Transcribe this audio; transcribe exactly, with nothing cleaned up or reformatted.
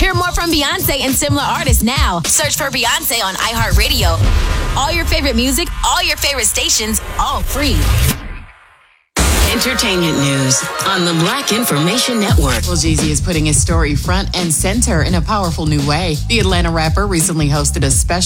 Hear more from Beyonce and similar artists now. Search for Beyonce on iHeartRadio. All your favorite music, all your favorite stations, all free. Entertainment news on the Black Information Network. Well, Jeezy is putting his story front and center in a powerful new way. The Atlanta rapper recently hosted a special